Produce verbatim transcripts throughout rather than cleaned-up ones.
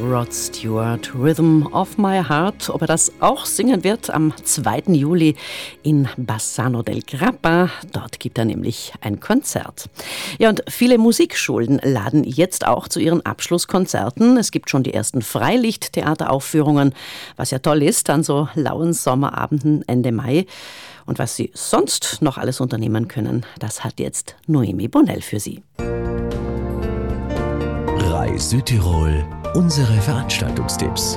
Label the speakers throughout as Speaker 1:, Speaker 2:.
Speaker 1: Rod Stewart, Rhythm of My Heart. Ob er das auch singen wird am zweiten Juli in Bassano del Grappa. Dort gibt er nämlich ein Konzert. Ja, und viele Musikschulen laden jetzt auch zu ihren Abschlusskonzerten. Es gibt schon die ersten Freilichttheateraufführungen, was ja toll ist an so lauen Sommerabenden Ende Mai. Und was Sie sonst noch alles unternehmen können, das hat jetzt Noemi Bonnell für Sie.
Speaker 2: Reis Südtirol, unsere Veranstaltungstipps.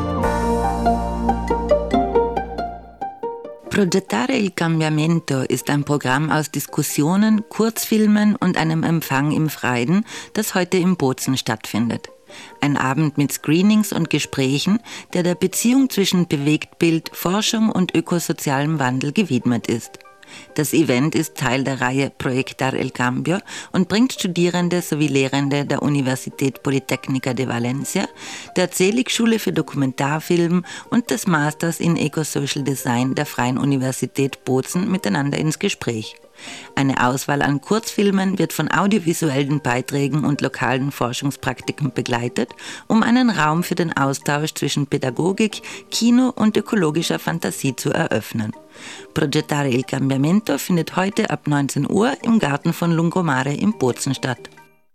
Speaker 3: Progettare il Cambiamento ist ein Programm aus Diskussionen, Kurzfilmen und einem Empfang im Freien, das heute in Bozen stattfindet. Ein Abend mit Screenings und Gesprächen, der der Beziehung zwischen Bewegtbild, Forschung und ökosozialem Wandel gewidmet ist. Das Event ist Teil der Reihe Proyectar el Cambio und bringt Studierende sowie Lehrende der Universität Politécnica de Valencia, der Zelig-Schule für Dokumentarfilm und des Masters in Eco-Social Design der Freien Universität Bozen miteinander ins Gespräch. Eine Auswahl an Kurzfilmen wird von audiovisuellen Beiträgen und lokalen Forschungspraktiken begleitet, um einen Raum für den Austausch zwischen Pädagogik, Kino und ökologischer Fantasie zu eröffnen. Progettare il Cambiamento findet heute ab neunzehn Uhr im Garten von Lungomare in Bozen statt.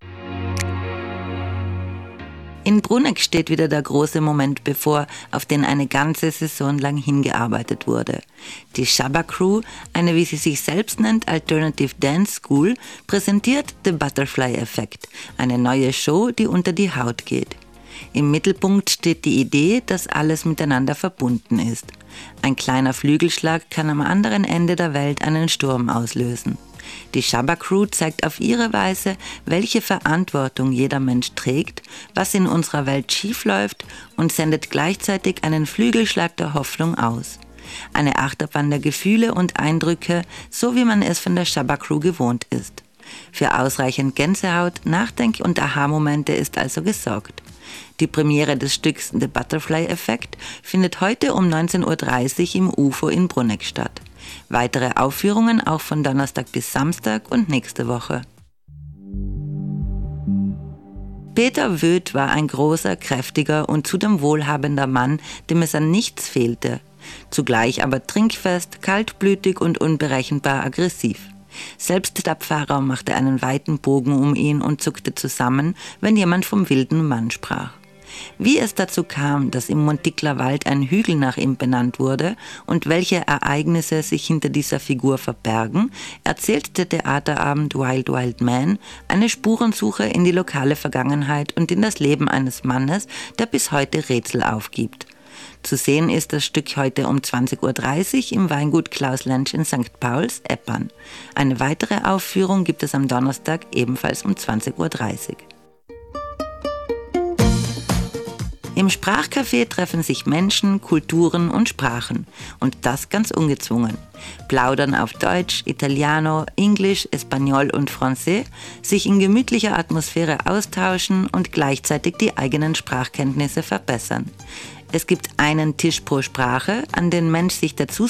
Speaker 3: In Bruneck steht wieder der große Moment bevor, auf den eine ganze Saison lang hingearbeitet wurde. Die Shabba Crew, eine wie sie sich selbst nennt Alternative Dance School, präsentiert The Butterfly Effect, eine neue Show, die unter die Haut geht. Im Mittelpunkt steht die Idee, dass alles miteinander verbunden ist. Ein kleiner Flügelschlag kann am anderen Ende der Welt einen Sturm auslösen. Die Shabba Crew zeigt auf ihre Weise, welche Verantwortung jeder Mensch trägt, was in unserer Welt schiefläuft und sendet gleichzeitig einen Flügelschlag der Hoffnung aus. Eine Achterbahn der Gefühle und Eindrücke, so wie man es von der Shabba Crew gewohnt ist. Für ausreichend Gänsehaut, Nachdenk- und Aha-Momente ist also gesorgt. Die Premiere des Stücks The Butterfly Effect findet heute um neunzehn Uhr dreißig im U F O in Bruneck statt. Weitere Aufführungen auch von Donnerstag bis Samstag und nächste Woche. Peter Wöth war ein großer, kräftiger und zudem wohlhabender Mann, dem es an nichts fehlte. Zugleich aber trinkfest, kaltblütig und unberechenbar aggressiv. Selbst der Pfarrer machte einen weiten Bogen um ihn und zuckte zusammen, wenn jemand vom wilden Mann sprach. Wie es dazu kam, dass im Montikler Wald ein Hügel nach ihm benannt wurde und welche Ereignisse sich hinter dieser Figur verbergen, erzählt der Theaterabend Wild Wild Man eine Spurensuche in die lokale Vergangenheit und in das Leben eines Mannes, der bis heute Rätsel aufgibt. Zu sehen ist das Stück heute um zwanzig Uhr dreißig im Weingut Klaus Lentsch in Sankt Pauls, Eppern. Eine weitere Aufführung gibt es am Donnerstag ebenfalls um zwanzig Uhr dreißig. Im Sprachcafé treffen sich Menschen, Kulturen und Sprachen. Und das ganz ungezwungen. Plaudern auf Deutsch, Italiano, Englisch, Espanol und Français, sich in gemütlicher Atmosphäre austauschen und gleichzeitig die eigenen Sprachkenntnisse verbessern. Es gibt einen Tisch pro Sprache, an den Mensch sich dazu